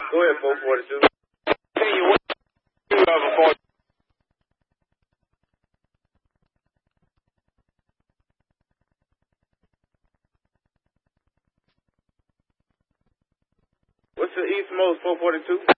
Go ahead, 442. Continue. What you have a 40? What's the eastmost 442?